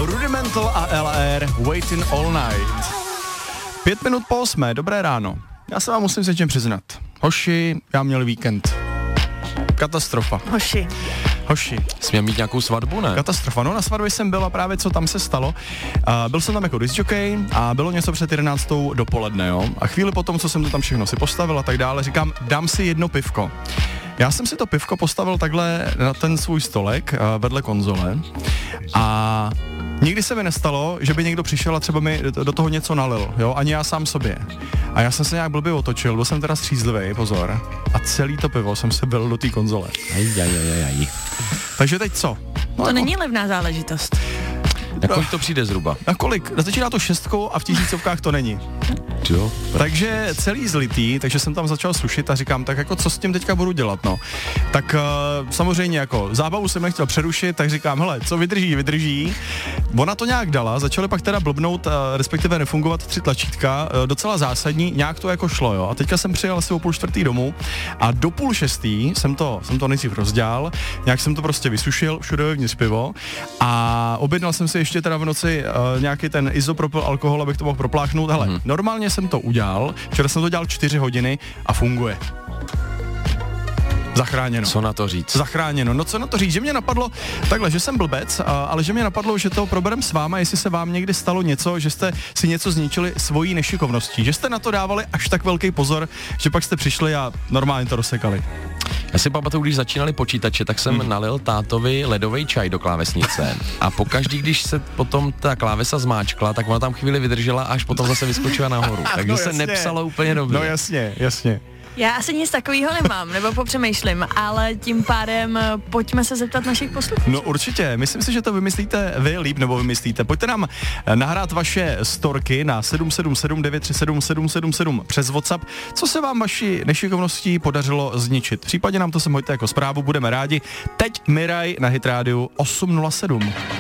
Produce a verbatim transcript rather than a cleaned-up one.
Rudimental a L R, Waiting All Night. Pět minut po osmé, dobré ráno. Já se vám musím s něčím přiznat. Hoši, já měl víkend. Katastrofa. Hoši. Hoši. Jsi měl mít nějakou svatbu, ne? Katastrofa. No, na svatbě jsem byl a právě co tam se stalo. Uh, byl jsem tam jako discjockey a bylo něco před jedenáctou dopoledne, jo. A chvíli potom, co jsem to tam všechno si postavil a tak dále, říkám, dám si jedno pivko. Já jsem si to pivko postavil takhle na ten svůj stolek uh, vedle konzole a nikdy se mi nestalo, že by někdo přišel a třeba mi do toho něco nalil, jo, ani já sám sobě. A já jsem se nějak blbě otočil, byl jsem teda střízlivý, pozor, a celý to pivo jsem se byl do té konzole. Aj, aj, aj, aj. Takže teď co? No to jako, není levná záležitost. Na kolik to přijde zhruba? Na kolik? Začíná to šestkou a v tisícovkách to není. Jo. Takže celý zlitý, takže jsem tam začal sušit a říkám, tak jako co s tím teďka budu dělat, no. Tak uh, samozřejmě jako zábavu jsem nechtěl přerušit, tak říkám, hele, co vydrží, vydrží. Ona to nějak dala, začaly pak teda blbnout, uh, respektive nefungovat tři tlačítka, uh, docela zásadní, nějak to jako šlo, jo. A teďka jsem přijel asi o půl čtvrtý domů a do půl šestý jsem to, jsem to nejdřív rozdělal, nějak jsem to prostě vysušil, všude vevnitř pivo a objednal jsem si ještě teda v noci uh, nějaký ten izopropyl alkohol, abych to mohl propláchnout. Hele, mm. normálně jsem to udělal, včera jsem to dělal čtyři hodiny a funguje. Zachráněno. Co na to říct? Zachráněno. No co na to říct? Že mě napadlo, takhle, že jsem blbec, ale že mě napadlo, že to proberem s váma, jestli se vám někdy stalo něco, že jste si něco zničili svojí nešikovností, že jste na to dávali až tak velký pozor, že pak jste přišli a normálně to rozsekali. Já si pamatuju, když začínali počítače, tak jsem hmm. nalil tátovi ledový čaj do klávesnice a pokaždý, když se potom ta klávesa zmáčkla, tak ona tam chvíli vydržela, až potom zase vyskočila nahoru. Takže no, se nepsalo úplně dobře. No jasně, jasně. Já asi nic takového nemám, nebo popřemýšlím, ale tím pádem pojďme se zeptat našich posluchačů. No určitě, myslím si, že to vymyslíte vy líp, nebo vymyslíte. Pojďte nám nahrát vaše storky na sedm sedm sedm devět tři sedm sedm sedm sedm přes WhatsApp. Co se vám vaší nešikovností podařilo zničit? Případně nám to sem hoďte jako zprávu, budeme rádi. Teď Miraj na Hit rádiu osm nula sedm.